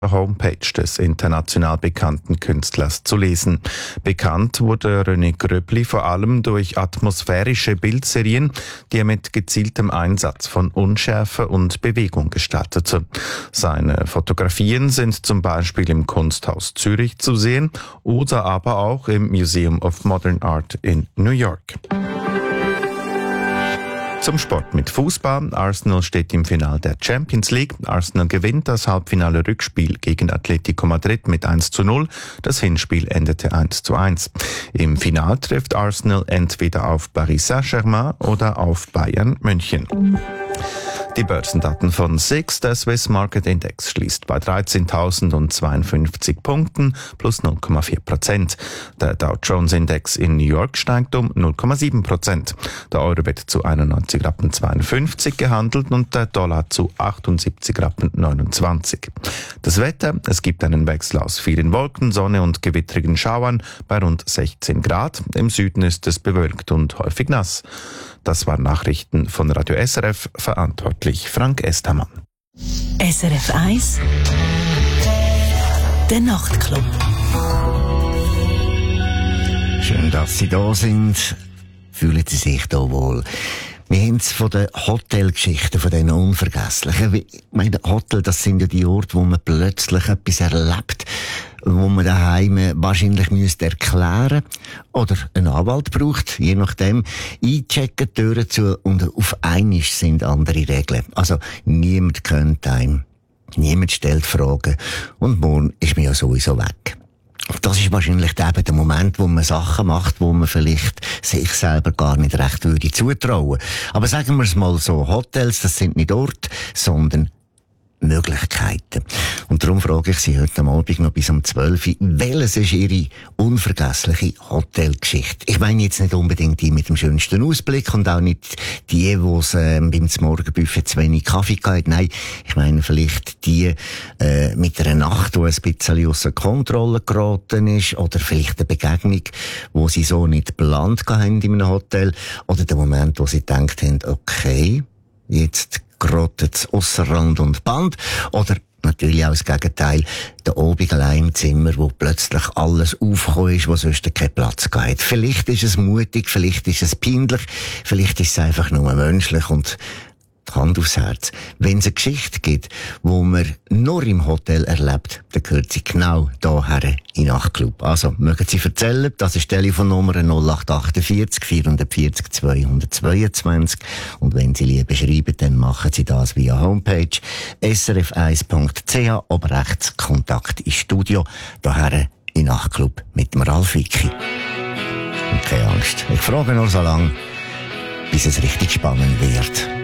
Homepage des international bekannten Künstlers zu lesen. Bekannt wurde René Gröbli vor allem durch atmosphärische Bildserien, die er mit gezieltem Einsatz von Unschärfe und Bewegung gestaltete. Seine Fotografien sind zum Beispiel im Kunsthaus Zürich zu sehen oder aber auch im Museum of Modern Art in New York. Zum Sport mit Fußball. Arsenal steht im Finale der Champions League. Arsenal gewinnt das Halbfinale-Rückspiel gegen Atletico Madrid mit 1:0. Das Hinspiel endete 1:1. Im Finale trifft Arsenal entweder auf Paris Saint-Germain oder auf Bayern München. Die Börsendaten von SIX, der Swiss Market Index, schließt bei 13.052 Punkten plus 0,4%. Der Dow Jones Index in New York steigt um 0,7%. Der Euro wird zu 91,52 Rappen gehandelt und der Dollar zu 78,29 Rappen. Das Wetter, es gibt einen Wechsel aus vielen Wolken, Sonne und gewittrigen Schauern bei rund 16 Grad. Im Süden ist es bewölkt und häufig nass. Das waren Nachrichten von Radio SRF, verantwortlich Frank Estermann. SRF 1 Der Nachtclub. Schön, dass Sie da sind. Fühlen Sie sich da wohl? Wir haben es von den Hotelgeschichten, von den unvergesslichen. Ich meine, Hotel, das sind ja die Orte, wo man plötzlich etwas erlebt, wo man daheim wahrscheinlich müsste erklären oder einen Anwalt braucht, je nachdem. Einchecken, Türen zu und auf einmal sind andere Regeln. Also niemand kennt einem, niemand stellt Fragen und morgen ist man ja sowieso weg. Das ist wahrscheinlich eben der Moment, wo man Sachen macht, wo man vielleicht sich selber gar nicht recht würde zutrauen. Aber sagen wir es mal so, Hotels, das sind nicht Orte, sondern Möglichkeiten. Und darum frage ich Sie heute Abend noch bis um 12 Uhr, welches ist Ihre unvergessliche Hotelgeschichte? Ich meine jetzt nicht unbedingt die mit dem schönsten Ausblick und auch nicht die, wo es beim Morgenbuffet zu wenig Kaffee gab. Nein, ich meine vielleicht die mit einer Nacht, die ein bisschen außer Kontrolle geraten ist, oder vielleicht eine Begegnung, wo Sie so nicht geplant haben in einem Hotel, oder der Moment, wo Sie gedacht haben, okay, jetzt gerottet es ausser Rand und Band, oder natürlich auch das Gegenteil, der Abend allein im Zimmer, wo plötzlich alles aufgekommen ist, wo sonst keinen Platz gab. Vielleicht ist es mutig, vielleicht ist es peinlich, vielleicht ist es einfach nur menschlich und die Hand aufs Herz. Wenn es eine Geschichte gibt, wo man nur im Hotel erlebt, dann gehört sie genau hierher in den Nachtclub. Also, mögen Sie erzählen, das ist die Telefonnummer 0848 440 222. Und wenn Sie lieber schreiben, dann machen Sie das via Homepage srf1.ch, oben rechts Kontakt ins Studio, hierher in den Nachtclub mit dem Ralf Wicki. Und keine Angst, ich frage nur so lange, bis es richtig spannend wird.